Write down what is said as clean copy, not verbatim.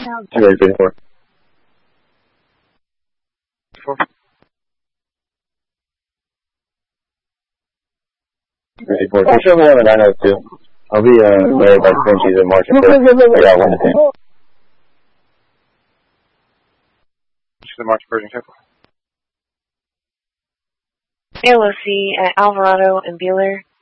Ready, 54. 54. Push over on the 902. I'll be right by Frenchies and March. I got 1 to 10. The March Pershing check. ALOC at Alvarado and Beeler.